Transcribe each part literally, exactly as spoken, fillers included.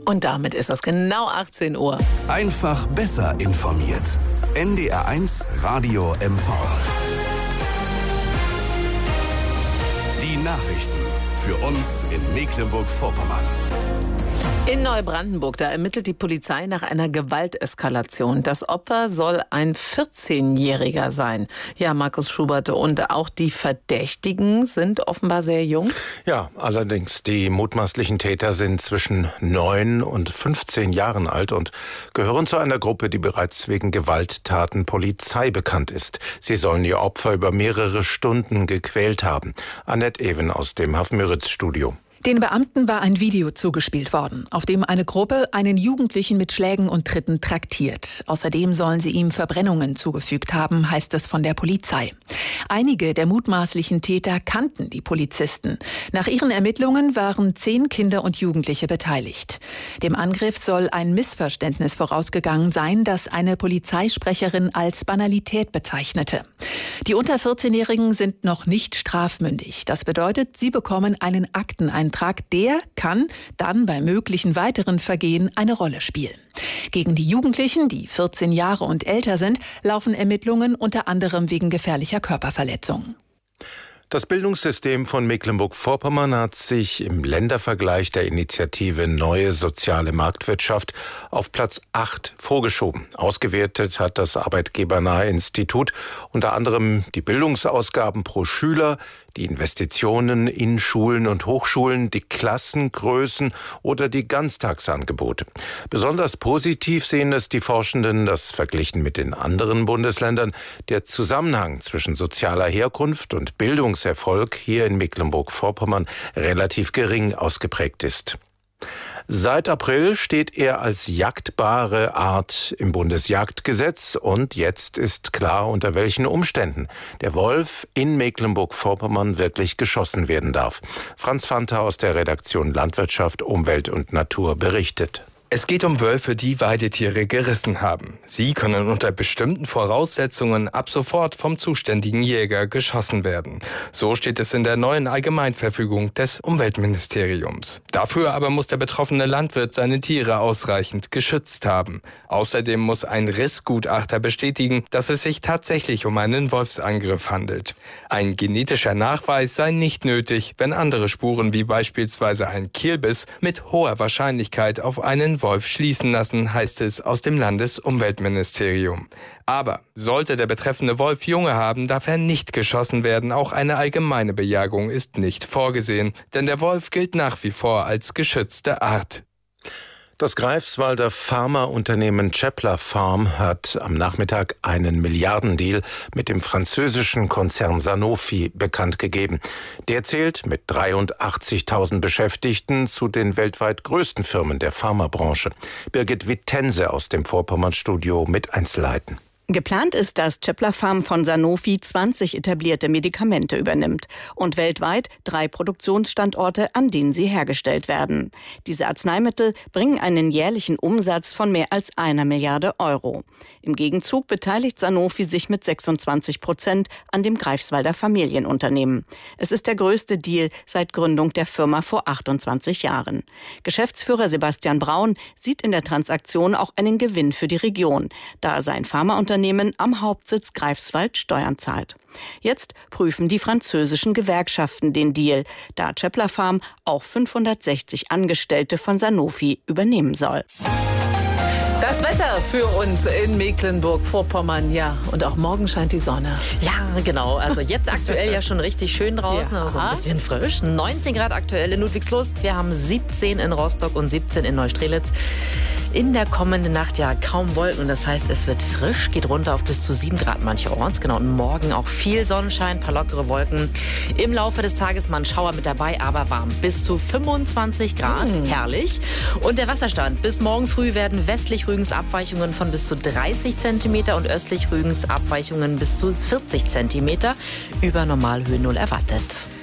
Und damit ist es genau achtzehn Uhr. Einfach besser informiert. N D R eins Radio M V. Die Nachrichten für uns in Mecklenburg-Vorpommern. In Neubrandenburg, da ermittelt die Polizei nach einer Gewalteskalation. Das Opfer soll ein vierzehnjähriger sein. Ja, Markus Schubert, und auch die Verdächtigen sind offenbar sehr jung? Ja, allerdings, die mutmaßlichen Täter sind zwischen neun und fünfzehn Jahren alt und gehören zu einer Gruppe, die bereits wegen Gewalttaten Polizei bekannt ist. Sie sollen ihr Opfer über mehrere Stunden gequält haben. Annette Even aus dem Haff-Müritz-Studio. Den Beamten war ein Video zugespielt worden, auf dem eine Gruppe einen Jugendlichen mit Schlägen und Tritten traktiert. Außerdem sollen sie ihm Verbrennungen zugefügt haben, heißt es von der Polizei. Einige der mutmaßlichen Täter kannten die Polizisten. Nach ihren Ermittlungen waren zehn Kinder und Jugendliche beteiligt. Dem Angriff soll ein Missverständnis vorausgegangen sein, das eine Polizeisprecherin als Banalität bezeichnete. Die unter vierzehnjährigen sind noch nicht strafmündig. Das bedeutet, sie bekommen einen Akteneintrag. Der kann dann bei möglichen weiteren Vergehen eine Rolle spielen. Gegen die Jugendlichen, die vierzehn Jahre und älter sind, laufen Ermittlungen unter anderem wegen gefährlicher Körperverletzung. Das Bildungssystem von Mecklenburg-Vorpommern hat sich im Ländervergleich der Initiative Neue Soziale Marktwirtschaft auf Platz acht vorgeschoben. Ausgewertet hat das Arbeitgebernahe Institut unter anderem die Bildungsausgaben pro Schüler, die Investitionen in Schulen und Hochschulen, die Klassengrößen oder die Ganztagsangebote. Besonders positiv sehen es die Forschenden, dass verglichen mit den anderen Bundesländern der Zusammenhang zwischen sozialer Herkunft und Bildungserfolg hier in Mecklenburg-Vorpommern relativ gering ausgeprägt ist. Seit April steht er als jagdbare Art im Bundesjagdgesetz und jetzt ist klar, unter welchen Umständen der Wolf in Mecklenburg-Vorpommern wirklich geschossen werden darf. Franz Fanta aus der Redaktion Landwirtschaft, Umwelt und Natur berichtet. Es geht um Wölfe, die Weidetiere gerissen haben. Sie können unter bestimmten Voraussetzungen ab sofort vom zuständigen Jäger geschossen werden. So steht es in der neuen Allgemeinverfügung des Umweltministeriums. Dafür aber muss der betroffene Landwirt seine Tiere ausreichend geschützt haben. Außerdem muss ein Rissgutachter bestätigen, dass es sich tatsächlich um einen Wolfsangriff handelt. Ein genetischer Nachweis sei nicht nötig, wenn andere Spuren wie beispielsweise ein Kehlbiss mit hoher Wahrscheinlichkeit auf einen Wolf schließen lassen, heißt es aus dem Landesumweltministerium. Aber sollte der betreffende Wolf Junge haben, darf er nicht geschossen werden. Auch eine allgemeine Bejagung ist nicht vorgesehen, denn der Wolf gilt nach wie vor als geschützte Art. Das Greifswalder Pharmaunternehmen Cepla Pharm hat am Nachmittag einen Milliardendeal mit dem französischen Konzern Sanofi bekannt gegeben. Der zählt mit dreiundachtzigtausend Beschäftigten zu den weltweit größten Firmen der Pharmabranche. Birgit Wittense aus dem Vorpommern-Studio mit Einzelheiten. Geplant ist, dass Cepla Pharm von Sanofi zwanzig etablierte Medikamente übernimmt und weltweit drei Produktionsstandorte, an denen sie hergestellt werden. Diese Arzneimittel bringen einen jährlichen Umsatz von mehr als einer Milliarde Euro. Im Gegenzug beteiligt Sanofi sich mit sechsundzwanzig Prozent an dem Greifswalder Familienunternehmen. Es ist der größte Deal seit Gründung der Firma vor achtundzwanzig Jahren. Geschäftsführer Sebastian Braun sieht in der Transaktion auch einen Gewinn für die Region, da sein Pharmaunternehmen am Hauptsitz Greifswald Steuern zahlt. Jetzt prüfen die französischen Gewerkschaften den Deal, da Cepla Pharm auch fünfhundertsechzig Angestellte von Sanofi übernehmen soll. Das Wetter für uns in Mecklenburg-Vorpommern, ja. Und auch morgen scheint die Sonne. Ja, genau. Also jetzt aktuell ja schon richtig schön draußen, Ja. also ein bisschen frisch. neunzehn Grad aktuell in Ludwigslust. Wir haben siebzehn in Rostock und siebzehn in Neustrelitz. In der kommenden Nacht ja kaum Wolken. Das heißt, es wird frisch, geht runter auf bis zu sieben Grad mancherorts. Genau, und morgen auch viel Sonnenschein, paar lockere Wolken. Im Laufe des Tages mal ein Schauer mit dabei, aber warm. Bis zu fünfundzwanzig Grad, mm. herrlich. Und der Wasserstand. Bis morgen früh werden westlich Rügens Abweichungen von bis zu dreißig Zentimeter und östlich Rügens Abweichungen bis zu vierzig Zentimeter über Normalhöhe Null erwartet.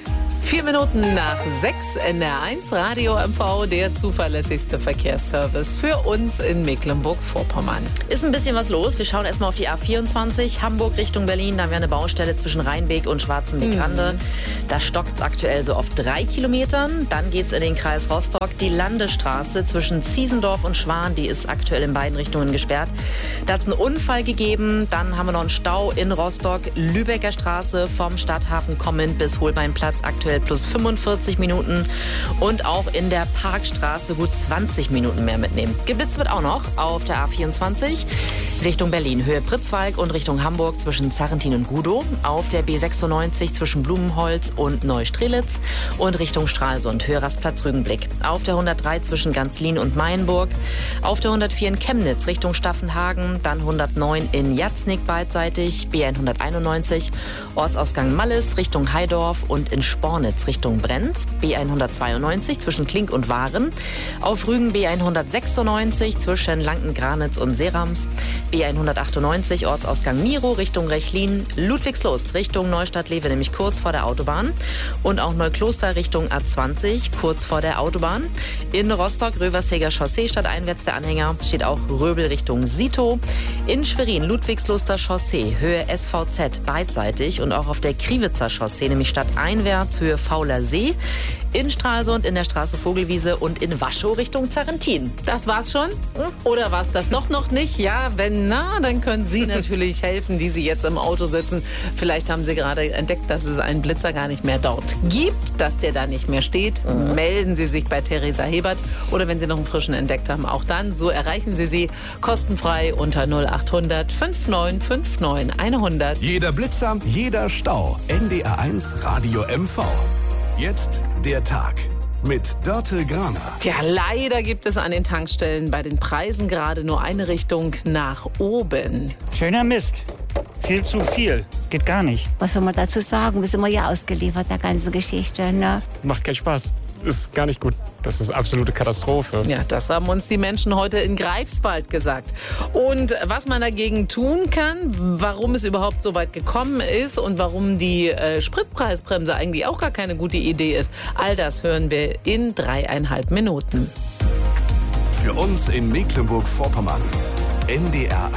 Vier Minuten nach sechs, N D R eins Radio M V, der zuverlässigste Verkehrsservice für uns in Mecklenburg-Vorpommern. Ist ein bisschen was los. Wir schauen erstmal auf die A vierundzwanzig, Hamburg Richtung Berlin. Da haben wir eine Baustelle zwischen Rheinbeek und Schwarzenbeek-Rande. Mhm. Da stockt es aktuell so auf drei Kilometern. Dann geht es in den Kreis Rostock. Die Landestraße zwischen Ziesendorf und Schwan, die ist aktuell in beiden Richtungen gesperrt. Da hat es einen Unfall gegeben. Dann haben wir noch einen Stau in Rostock. Lübecker Straße vom Stadthafen kommend bis Holbeinplatz aktuell plus fünfundvierzig Minuten. Und auch in der Parkstraße gut zwanzig Minuten mehr mitnehmen. Geblitzt wird auch noch auf der A vierundzwanzig Richtung Berlin, Höhe Pritzwalk und Richtung Hamburg zwischen Zarrentin und Gudow. Auf der B sechsundneunzig zwischen Blumenholz und Neustrelitz und Richtung Stralsund, Höhe Rastplatz Rügenblick. Auf der hundertdrei zwischen Ganzlin und Mayenburg. Auf der hundertvier in Chemnitz Richtung Staffenhagen. Dann hundertneun in Jatznig beidseitig. B hunderteinundneunzig Ortsausgang Malles Richtung Heidorf und in Spornitz Richtung Brenz. B hundertzweiundneunzig zwischen Klink und Waren. Auf Rügen B hundertsechsundneunzig zwischen Lanken-Granitz und Serams. B hundertachtundneunzig Ortsausgang Miro Richtung Rechlin. Ludwigslust Richtung Neustadt-Lewe, nämlich kurz vor der Autobahn. Und auch Neukloster Richtung A zwanzig, kurz vor der Autobahn. In Rostock Röverseger Chaussee stadteinwärts der Anhänger. Steht auch Röbel Richtung Sito. In Schwerin Ludwigsluster Chaussee, Höhe S V Z beidseitig. Und auch auf der Kriwitzer Chaussee, nämlich stadteinwärts, Höhe Fauler See. In Stralsund, in der Straße Vogelwiese und in Waschow Richtung Zarrentin. Das war's schon? Oder war's das doch noch nicht? Ja, wenn na, dann können Sie natürlich helfen, die Sie jetzt im Auto sitzen. Vielleicht haben Sie gerade entdeckt, dass es einen Blitzer gar nicht mehr dort gibt, dass der da nicht mehr steht. Mhm. Melden Sie sich bei Theresa Hebert. Oder wenn Sie noch einen frischen entdeckt haben, auch dann. So erreichen Sie sie kostenfrei unter null achthundert fünfundneunzig neunundfünfzig hundert. Jeder Blitzer, jeder Stau. N D R eins Radio M V. Jetzt der Tag mit Dörte Graner. Tja, leider gibt es an den Tankstellen bei den Preisen gerade nur eine Richtung nach oben. Schöner Mist. Viel zu viel. Geht gar nicht. Was soll man dazu sagen? Wir sind ja ausgeliefert, der ganzen Geschichte, ne? Macht keinen Spaß. Ist gar nicht gut. Das ist absolute Katastrophe. Ja, das haben uns die Menschen heute in Greifswald gesagt. Und was man dagegen tun kann, warum es überhaupt so weit gekommen ist und warum die äh, Spritpreisbremse eigentlich auch gar keine gute Idee ist, all das hören wir in dreieinhalb Minuten. Für uns in Mecklenburg-Vorpommern. N D R